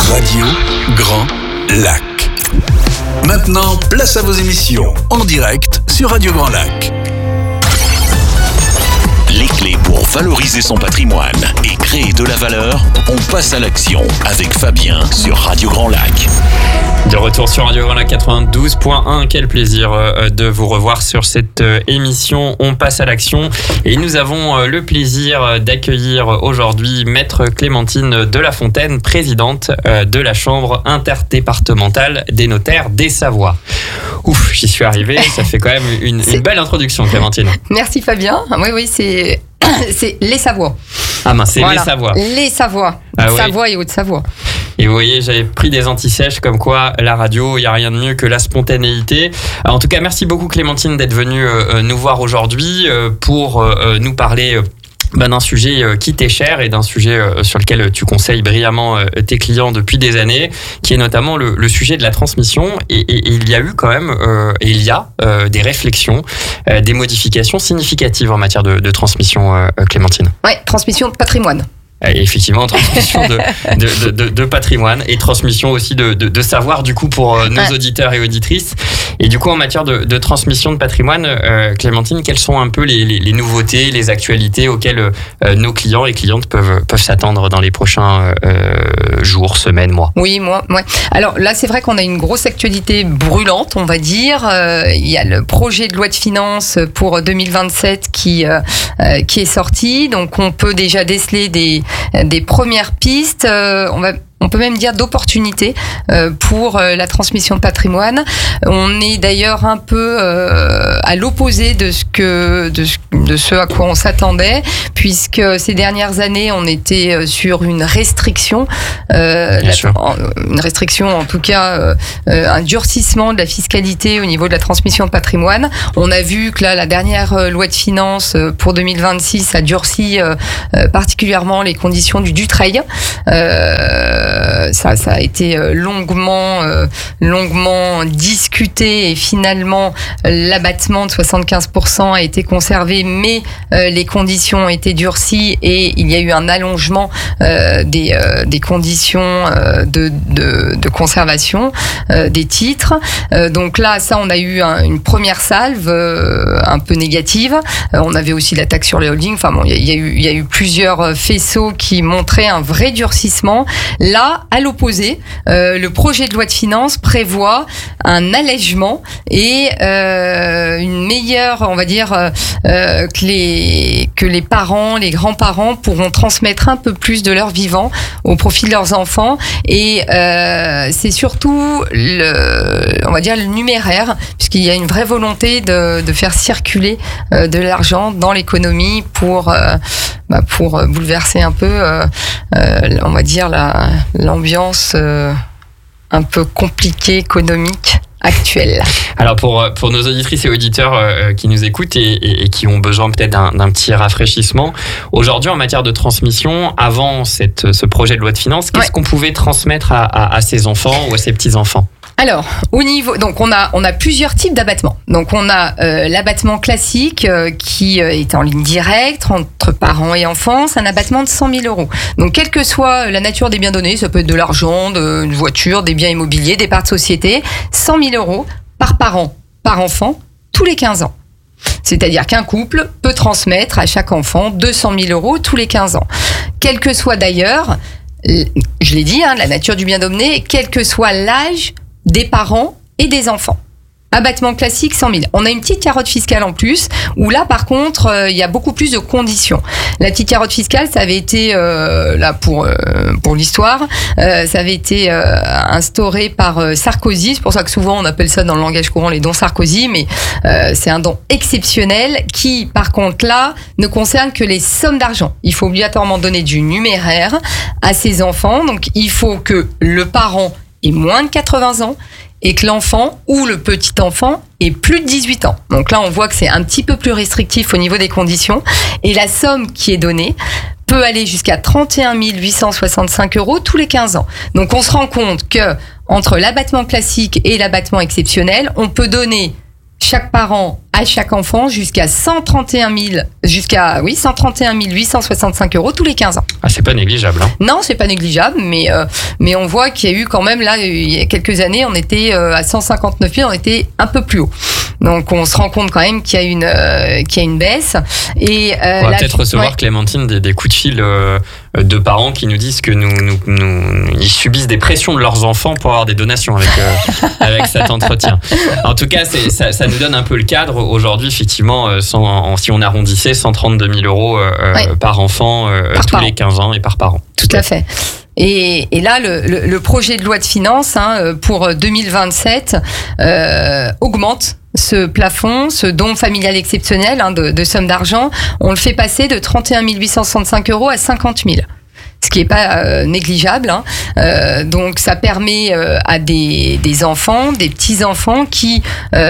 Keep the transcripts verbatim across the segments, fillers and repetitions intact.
Radio Grand Lac. Maintenant, place à vos émissions en direct sur Radio Grand Lac. Les clés pour valoriser son patrimoine et créer de la valeur, on passe à l'action avec Fabien sur Radio Grand Lac. De retour sur Radio Grand Lac quatre-vingt-douze point un, quel plaisir de vous revoir sur cette émission On passe à l'action. Et nous avons le plaisir d'accueillir aujourd'hui Maître Clémentine Delafontaine, présidente de la Chambre interdépartementale des notaires des Savoies. Ouf, j'y suis arrivé, ça fait quand même une, une belle introduction, Clémentine. Merci Fabien. Oui, oui, c'est, c'est les Savoies. Ah mince, c'est voilà. les Savoies. Les Savoies. Ah, Savoie oui. et Haute-Savoie. Et vous voyez, j'avais pris des antisèches comme quoi la radio, il n'y a rien de mieux que la spontanéité. Alors, en tout cas, merci beaucoup Clémentine d'être venue euh, nous voir aujourd'hui euh, pour euh, nous parler euh, Ben, d'un sujet qui t'est cher et d'un sujet sur lequel tu conseilles brillamment tes clients depuis des années, qui est notamment le, le sujet de la transmission. Et, et, et il y a eu quand même, euh, et il y a euh, des réflexions, euh, des modifications significatives en matière de, de transmission, euh, Clémentine. Oui, transmission de patrimoine. Et effectivement, transmission de, de, de, de patrimoine et transmission aussi de, de, de savoir du coup pour nos ouais. auditeurs et auditrices. Et du coup, en matière de, de transmission de patrimoine, euh, Clémentine, quelles sont un peu les, les, les nouveautés, les actualités auxquelles euh, nos clients et clientes peuvent, peuvent s'attendre dans les prochains euh, jours, semaines, mois? Oui, moi, ouais. Alors là, c'est vrai qu'on a une grosse actualité brûlante, on va dire. Euh, il y a le projet de loi de finances pour deux mille vingt-sept qui, euh, qui est sorti. Donc, on peut déjà déceler des des premières pistes, euh, on va on peut même dire d'opportunités euh, pour euh, la transmission de patrimoine. On est d'ailleurs un peu euh, à l'opposé de ce que de ce, de ce à quoi on s'attendait, puisque ces dernières années on était sur une restriction, euh, la, une restriction en tout cas euh, un durcissement de la fiscalité au niveau de la transmission de patrimoine. On a vu que là la dernière loi de finances pour deux mille vingt-six a durci euh, particulièrement les conditions du Dutreil. Euh, Ça, ça a été longuement, euh, longuement discuté et finalement l'abattement de soixante-quinze pour cent a été conservé, mais euh, les conditions ont été durcies et il y a eu un allongement euh, des, euh, des conditions euh, de, de, de conservation euh, des titres. Euh, donc là, ça, on a eu un, une première salve euh, un peu négative. Euh, on avait aussi la taxe sur les holdings. Enfin bon, il y, y a eu, il y a eu plusieurs faisceaux qui montraient un vrai durcissement. Là, à l'opposé, euh, le projet de loi de finances prévoit un allègement et euh, une meilleure, on va dire, euh, que les que les parents, les grands-parents pourront transmettre un peu plus de leur vivant au profit de leurs enfants. Et euh, c'est surtout le, on va dire, le numéraire, puisqu'il y a une vraie volonté de, de faire circuler euh, de l'argent dans l'économie pour euh, bah, pour bouleverser un peu, euh, euh, on va dire la l'ambiance euh, un peu compliquée économique actuelle. Alors pour, pour nos auditrices et auditeurs euh, qui nous écoutent et, et, et qui ont besoin peut-être d'un, d'un petit rafraîchissement, aujourd'hui en matière de transmission, avant cette, ce projet de loi de finances, qu'est-ce ouais. qu'on pouvait transmettre à, à, à ses enfants ou à ses petits-enfants ? Alors, au niveau, donc on a on a plusieurs types d'abattements. Donc on a euh, l'abattement classique euh, qui euh, est en ligne directe entre parents et enfants, c'est un abattement de cent mille euros. Donc quelle que soit la nature des biens donnés, ça peut être de l'argent, de, une voiture, des biens immobiliers, des parts de société, cent mille euros par parent, par enfant, tous les quinze ans. C'est-à-dire qu'un couple peut transmettre à chaque enfant deux cent mille euros tous les quinze ans. Quel que soit d'ailleurs, je l'ai dit, hein, la nature du bien donné, quel que soit l'âge des parents et des enfants. Abattement classique, cent mille. On a une petite carotte fiscale en plus, où là, par contre, euh, il y a beaucoup plus de conditions. La petite carotte fiscale, ça avait été, euh, là, pour euh, pour l'histoire, euh, ça avait été euh, instauré par euh, Sarkozy. C'est pour ça que souvent, on appelle ça dans le langage courant les dons Sarkozy, mais euh, c'est un don exceptionnel qui, par contre, là, ne concerne que les sommes d'argent. Il faut obligatoirement donner du numéraire à ses enfants. Donc, il faut que le parent ait moins de quatre-vingts ans et que l'enfant ou le petit enfant ait plus de dix-huit ans. Donc là, on voit que c'est un petit peu plus restrictif au niveau des conditions. Et la somme qui est donnée peut aller jusqu'à trente et un mille huit cent soixante-cinq euros tous les quinze ans. Donc on se rend compte que entre l'abattement classique et l'abattement exceptionnel, on peut donner chaque parent à chaque enfant jusqu'à cent trente et un mille, jusqu'à oui cent trente et un mille huit cent soixante-cinq euros tous les quinze ans. Ah, c'est pas négligeable. Hein. Non, c'est pas négligeable, mais euh, mais on voit qu'il y a eu quand même là il y a quelques années, on était euh, à cent cinquante-neuf mille, on était un peu plus haut. Donc on se rend compte quand même qu'il y a une euh, qu'il y a une baisse. Et euh, on va la, peut-être recevoir ouais. Clémentine des, des coups de fil euh, de parents qui nous disent que nous, nous, nous ils subissent des pressions de leurs enfants pour avoir des donations avec euh, avec cet entretien. En tout cas, c'est, ça, ça nous donne un peu le cadre. Aujourd'hui, effectivement, euh, cent, si on arrondissait, cent trente-deux mille euros euh, ouais. par enfant euh, par tous parent. les quinze ans et par parent. Tout à fait. Et, et là, le, le, le projet de loi de finances hein, pour deux mille vingt-sept euh, augmente ce plafond, ce don familial exceptionnel hein, de, de somme d'argent. On le fait passer de trente et un mille huit cent soixante-cinq euros à cinquante mille. Ce qui n'est pas euh, négligeable. Hein. Euh, donc, ça permet euh, à des, des enfants, des petits-enfants qui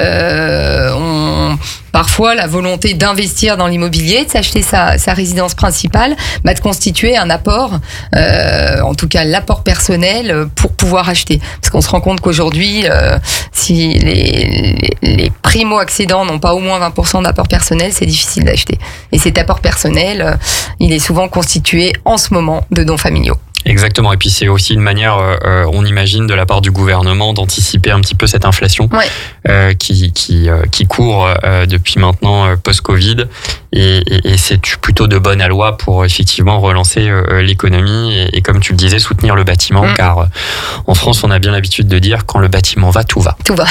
euh, ont parfois la volonté d'investir dans l'immobilier, de s'acheter sa, sa résidence principale, bah, de constituer un apport, euh, en tout cas l'apport personnel, pour pouvoir acheter. Parce qu'on se rend compte qu'aujourd'hui, euh, si les, les, les primo-accédants n'ont pas au moins vingt pour cent d'apport personnel, c'est difficile d'acheter. Et cet apport personnel, euh, il est souvent constitué en ce moment de dons familiaux. Exactement, et puis c'est aussi une manière, euh, on imagine, de la part du gouvernement d'anticiper un petit peu cette inflation ouais. euh, qui qui euh, qui court euh, depuis maintenant euh, post-Covid, et, et, et c'est plutôt de bonne aloi pour effectivement relancer euh, l'économie et, et comme tu le disais, soutenir le bâtiment, mmh. car euh, en France, on a bien l'habitude de dire quand le bâtiment va, tout va. Tout va.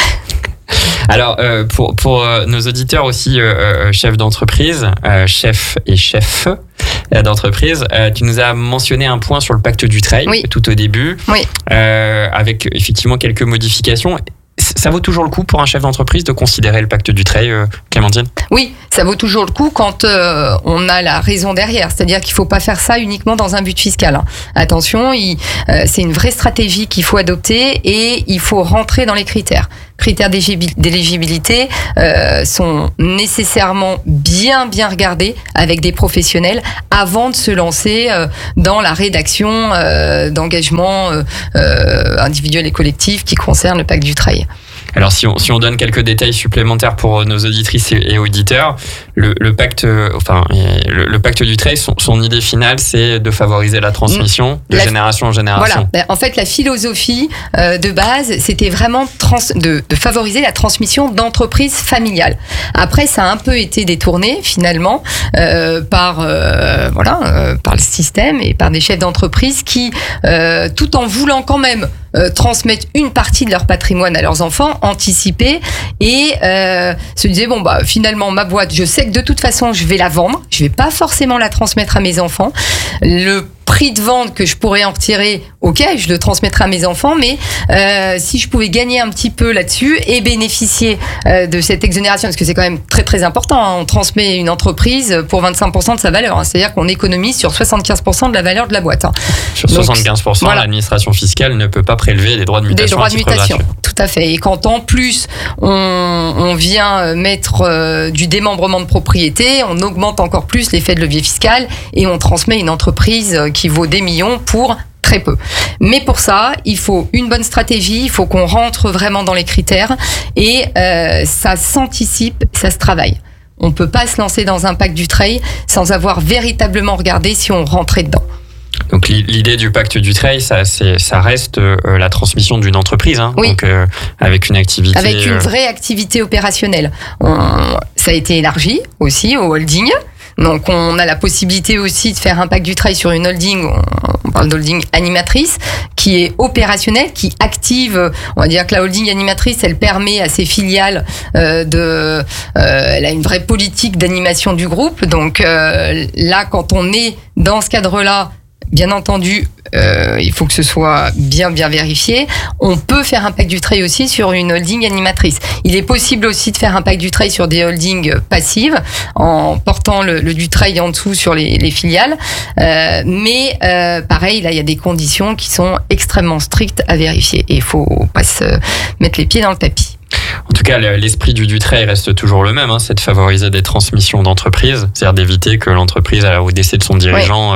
Alors, euh, pour, pour euh, nos auditeurs aussi, euh, chefs d'entreprise, euh, chefs et chefs d'entreprise, euh, tu nous as mentionné un point sur le pacte Dutreil oui. tout au début, oui. euh, avec effectivement quelques modifications. Ça vaut toujours le coup pour un chef d'entreprise de considérer le pacte Dutreil, euh, Clémentine ? Oui, ça vaut toujours le coup quand euh, on a la raison derrière. C'est-à-dire qu'il ne faut pas faire ça uniquement dans un but fiscal. Hein. Attention, il, euh, c'est une vraie stratégie qu'il faut adopter et il faut rentrer dans les critères. Critères d'éligibilité euh, sont nécessairement bien bien regardés avec des professionnels avant de se lancer euh, dans la rédaction euh, d'engagements euh, euh, individuels et collectifs qui concernent le pacte Dutreil. Alors si on, si on donne quelques détails supplémentaires pour nos auditrices et, et auditeurs, le, le pacte, enfin le, le pacte Dutreil, son, son idée finale, c'est de favoriser la transmission de la, génération en génération. Voilà. En fait, la philosophie euh, de base, c'était vraiment trans, de, de favoriser la transmission d'entreprises familiales. Après, ça a un peu été détourné finalement euh, par euh, voilà euh, par le système et par des chefs d'entreprise qui, euh, tout en voulant quand même Euh, transmettre une partie de leur patrimoine à leurs enfants, anticiper et euh, se disaient bon bah finalement ma boîte, je sais que de toute façon je vais la vendre, je vais pas forcément la transmettre à mes enfants. Le prix de vente que je pourrais en retirer, ok, je le transmettrai à mes enfants, mais euh, si je pouvais gagner un petit peu là-dessus et bénéficier euh, de cette exonération, parce que c'est quand même très très important, hein, on transmet une entreprise pour vingt-cinq pour cent de sa valeur, hein, c'est-à-dire qu'on économise sur soixante-quinze pour cent de la valeur de la boîte. Hein. Sur soixante-quinze pour cent, donc, voilà. L'administration fiscale ne peut pas prélever des droits de mutation. Des droits de mutation, tout à fait. Et quand en plus on, on vient mettre euh, du démembrement de propriété, on augmente encore plus l'effet de levier fiscal et on transmet une entreprise euh, qui vaut des millions pour très peu. Mais pour ça, il faut une bonne stratégie, il faut qu'on rentre vraiment dans les critères et euh, ça s'anticipe, ça se travaille. On ne peut pas se lancer dans un pacte Dutreil sans avoir véritablement regardé si on rentrait dedans. Donc l'idée du pacte Dutreil, ça, c'est, ça reste euh, la transmission d'une entreprise, hein, oui. donc euh, avec une activité, avec une euh... vraie activité opérationnelle. On, ça a été élargi aussi au holding. Donc on a la possibilité aussi de faire un pacte Dutreil sur une holding, on parle d'holding animatrice, qui est opérationnelle, qui active, on va dire que la holding animatrice, elle permet à ses filiales euh, de, euh, elle a une vraie politique d'animation du groupe. Donc euh, là, quand on est dans ce cadre-là, bien entendu, euh, il faut que ce soit bien bien vérifié. On peut faire un pacte Dutreil aussi sur une holding animatrice. Il est possible aussi de faire un pacte Dutreil sur des holdings passives en portant le, le Dutreil en dessous sur les, les filiales. Euh, mais euh, pareil, là, il y a des conditions qui sont extrêmement strictes à vérifier et il faut pas se mettre les pieds dans le tapis. En tout cas, l'esprit du Dutreil reste toujours le même, hein, c'est de favoriser des transmissions d'entreprises, c'est-à-dire d'éviter que l'entreprise, au décès de son dirigeant, oui.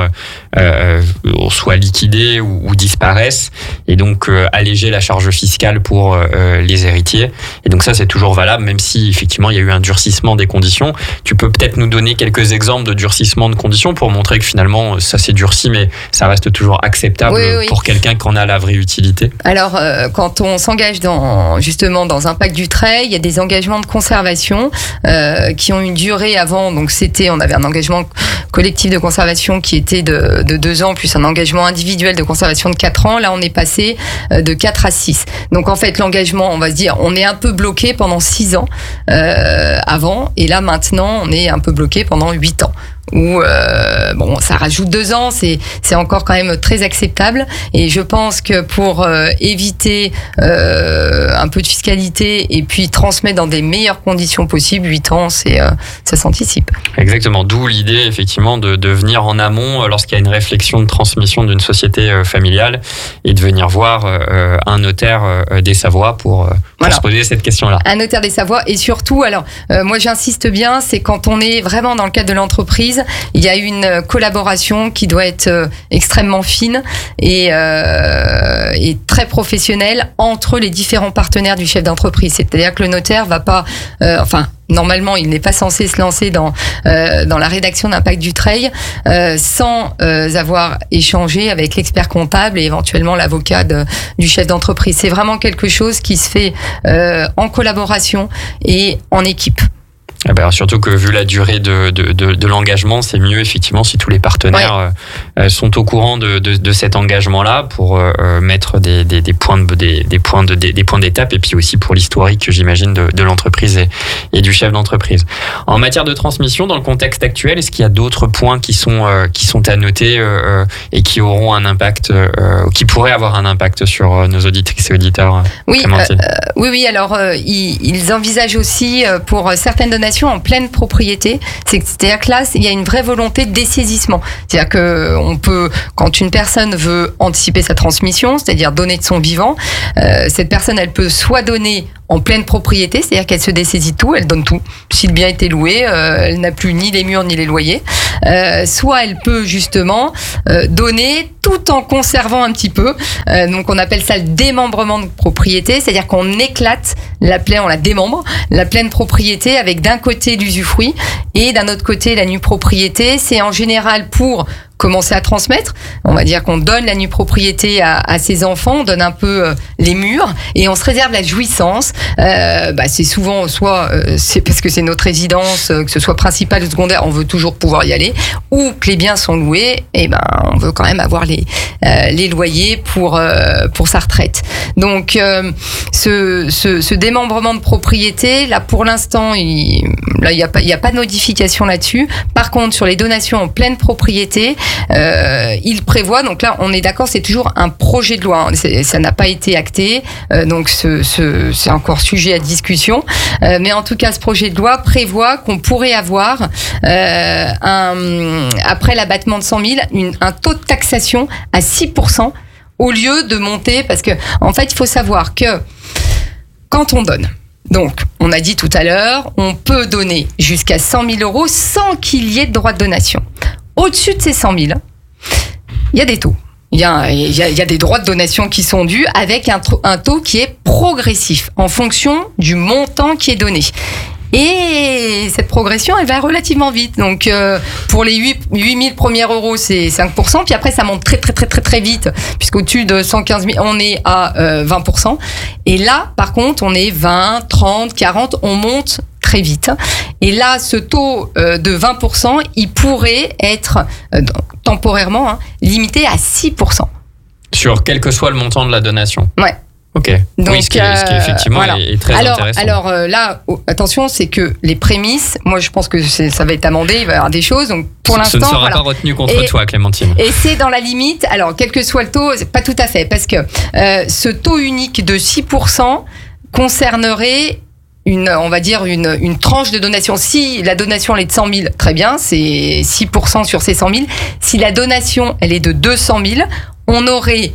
euh, soit liquidés ou, ou disparaissent, et donc euh, alléger la charge fiscale pour euh, les héritiers. Et donc ça, c'est toujours valable, même si effectivement il y a eu un durcissement des conditions. Tu peux peut-être nous donner quelques exemples de durcissement de conditions pour montrer que finalement ça s'est durci, mais ça reste toujours acceptable oui, oui. pour quelqu'un qui en a la vraie utilité. Alors, euh, quand on s'engage dans, justement dans un pacte Dutreil, il y a des engagements de conservation euh, qui ont une durée avant. Donc c'était, on avait un engagement collectif de conservation qui était de, de deux ans, plus un engagement individuel de conservation de quatre ans. Là, on est passé de quatre à six. Donc en fait, l'engagement, on va se dire, on est un peu bloqué pendant six ans euh, avant, et là maintenant, on est un peu bloqué pendant huit ans. Où euh, bon, ça rajoute deux ans, c'est c'est encore quand même très acceptable. Et je pense que pour euh, éviter euh, un peu de fiscalité et puis transmettre dans des meilleures conditions possibles, huit ans, c'est euh, ça s'anticipe. Exactement. D'où l'idée effectivement de de venir en amont lorsqu'il y a une réflexion de transmission d'une société euh, familiale et de venir voir euh, un notaire euh, des Savoies pour, euh, pour voilà. se poser cette question-là. Un notaire des Savoies, et surtout, alors euh, moi j'insiste bien, c'est quand on est vraiment dans le cadre de l'entreprise. Il y a une collaboration qui doit être euh, extrêmement fine et, euh, et très professionnelle entre les différents partenaires du chef d'entreprise. C'est-à-dire que le notaire va pas, euh, enfin. Normalement, il n'est pas censé se lancer dans euh, dans la rédaction d'un pacte Dutreil euh, sans euh, avoir échangé avec l'expert comptable et éventuellement l'avocat de, du chef d'entreprise. C'est vraiment quelque chose qui se fait euh, en collaboration et en équipe. Eh ben, surtout que vu la durée de, de, de, de l'engagement, c'est mieux effectivement si tous les partenaires ouais. euh, sont au courant de, de, de cet engagement-là pour euh, mettre des, des, des points de, des, des points de, des, des points d'étape, et puis aussi pour l'historique, j'imagine, de, de l'entreprise et, et du chef d'entreprise. En matière de transmission, dans le contexte actuel, est-ce qu'il y a d'autres points qui sont euh, qui sont à noter euh, et qui auront un impact, euh, qui pourraient avoir un impact sur euh, nos auditrices et auditeurs? Oui, euh, oui, oui. Alors, euh, ils, ils envisagent aussi euh, pour certaines donations en pleine propriété, c'est-à-dire que là, il y a une vraie volonté de dessaisissement. C'est-à-dire que on peut, quand une personne veut anticiper sa transmission, c'est-à-dire donner de son vivant, euh, cette personne, elle peut soit donner en pleine propriété, c'est-à-dire qu'elle se dessaisit tout, elle donne tout. Si le bien était loué, euh, elle n'a plus ni les murs ni les loyers. Euh, soit elle peut justement euh, donner tout en conservant un petit peu. Euh, donc on appelle ça le démembrement de propriété, c'est-à-dire qu'on éclate la pleine, on la démembre, la pleine propriété avec d'un côté l'usufruit et d'un autre côté la nue propriété. C'est en général pour commencer à transmettre. On va dire qu'on donne la nue propriété à, à ses enfants, on donne un peu euh, les murs et on se réserve la jouissance. Euh, bah, c'est souvent soit euh, c'est parce que c'est notre résidence, euh, que ce soit principale ou secondaire, on veut toujours pouvoir y aller, ou que les biens sont loués, et ben on veut quand même avoir les euh, les loyers pour euh, pour sa retraite. Donc euh, ce, ce ce démembrement de propriété, là pour l'instant, il, là il y a pas il y a pas de modification là-dessus. Par contre, sur les donations en pleine propriété, Euh, il prévoit, donc là on est d'accord, c'est toujours un projet de loi, hein, c'est, ça n'a pas été acté, euh, donc ce, ce, c'est encore sujet à discussion, euh, mais en tout cas ce projet de loi prévoit qu'on pourrait avoir euh, un, après l'abattement de cent mille une, un taux de taxation à six pour cent au lieu de monter, parce que en fait il faut savoir que quand on donne, donc, on a dit tout à l'heure, on peut donner jusqu'à cent mille euros sans qu'il y ait de droit de donation. Au-dessus de ces cent mille, il y a des taux. Il y a, il y a, il y a des droits de donation qui sont dus avec un, un taux qui est progressif en fonction du montant qui est donné. Et cette progression, elle va relativement vite. Donc, euh, pour les huit mille premiers euros, c'est cinq pour cent. Puis après, ça monte très, très, très, très, très vite. Puisqu'au-dessus de cent quinze mille, on est à euh, vingt pour cent. Et là, par contre, on est vingt, trente, quarante. On monte très vite. Et là, ce taux euh, de vingt pour cent, il pourrait être euh, temporairement hein, limité à six pour cent. Sur quel que soit le montant de la donation. Ouais. Ok. Donc, oui, ce qui est, ce qui est effectivement euh, voilà. est, est très alors, intéressant. Alors euh, là, oh, attention, c'est que les prémices, moi je pense que c'est, ça va être amendé, il va y avoir des choses. Donc pour ce, l'instant, ce ne sera voilà. pas retenu contre et, toi, Clémentine. Et c'est dans la limite. Alors quel que soit le taux, c'est pas tout à fait, parce que euh, ce taux unique de six pour cent concernerait une, on va dire une, une tranche de donation. Si la donation elle est de cent mille, très bien, c'est six pour cent sur ces cent mille. Si la donation elle est de deux cent mille, on aurait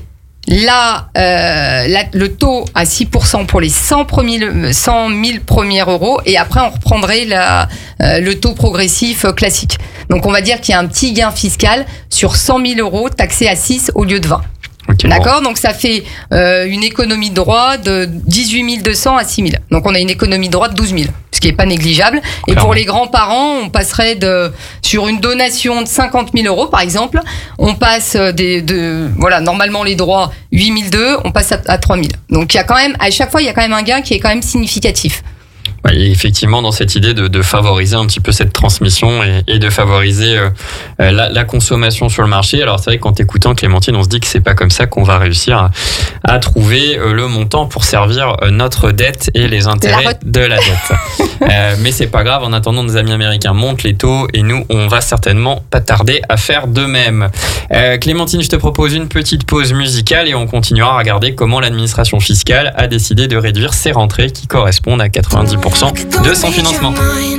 Là, euh, là, le taux à six pour cent pour les cent mille premiers euros, et après on reprendrait la, euh, le taux progressif euh, classique. Donc on va dire qu'il y a un petit gain fiscal sur cent mille euros taxé à six au lieu de vingt. Okay, D'accord, bon. Donc ça fait euh, une économie de droit de dix-huit mille deux cents à six mille. Donc on a une économie de droit de douze mille, ce qui est pas négligeable. Et Clairement. Pour les grands-parents, on passerait de sur une donation de cinquante mille euros par exemple, on passe des de voilà normalement les droits huit mille deux, on passe à, à trois mille. Donc il y a quand même à chaque fois il y a quand même un gain qui est quand même significatif. Et effectivement, dans cette idée de, de favoriser un petit peu cette transmission et, et de favoriser euh, la, la consommation sur le marché. Alors c'est vrai qu'en t'écoutant, Clémentine, on se dit que c'est pas comme ça qu'on va réussir à, à trouver euh, le montant pour servir euh, notre dette et les intérêts la de la dette. euh, mais c'est pas grave. En attendant, nos amis américains montent les taux et nous, on va certainement pas tarder à faire de même. Euh, Clémentine, je te propose une petite pause musicale et on continuera à regarder comment l'administration fiscale a décidé de réduire ses rentrées qui correspondent à quatre-vingt-dix pour cent de son financement.